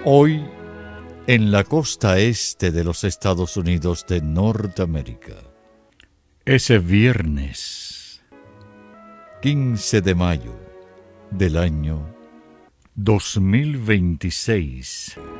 Hoy, en la costa este de los Estados Unidos de Norteamérica. Ese viernes, 15 de mayo del año 2026.